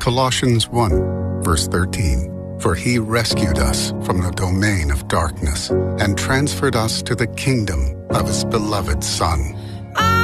Colossians 1, verse 13. For he rescued us from the domain of darkness and transferred us to the kingdom of his beloved Son,